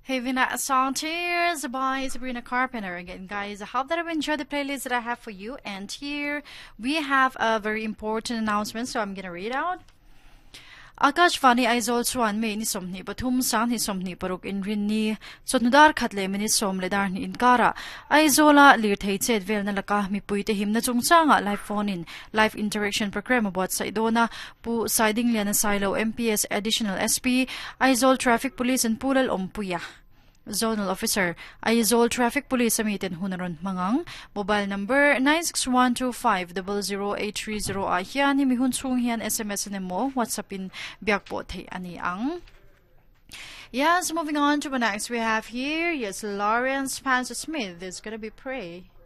Having a song Tears by Sabrina Carpenter. Again, guys, I hope that you enjoyed the playlist that I have for you. And here we have a very important announcement, so I'm gonna read out. Akashvani Aizol Swan me ni somni Batum San his somni Paruk in Rinni Sotnudar Katle mini somledar ni Inkara Aizola Lirtate Velnalaka mi puite him na Sanga live phone in live interaction program about Saidona Pu siding Liana Silo MPS additional SP Aizol traffic police and Pulal Ompuya Zonal Officer Aizol Traffic Police Amitin Hunaron Mangang Mobile number 96125000830 Ahyan ni mihun sung hiyan SMS ni mo WhatsApp in biakpot hey ani ang. Yes, moving on to the next we have here. Yes, Lawrence Spencer Smith is gonna be Pray.